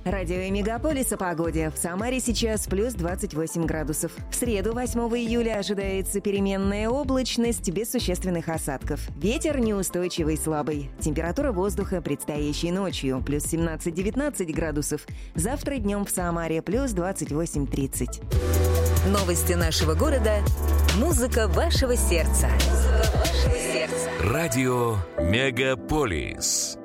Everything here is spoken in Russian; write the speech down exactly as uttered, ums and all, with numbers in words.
Радио Мегаполис о погоде. В Самаре сейчас плюс двадцать восемь градусов. В среду, восьмого июля, ожидается переменная облачность без существенных осадков. Ветер неустойчивый, слабый. Температура воздуха предстоящей ночью плюс семнадцать-девятнадцать градусов. Завтра днем в Самаре плюс двадцать восемь тридцать. Новости нашего города. Музыка вашего сердца. Музыка вашего сердца. Радио Мегаполис.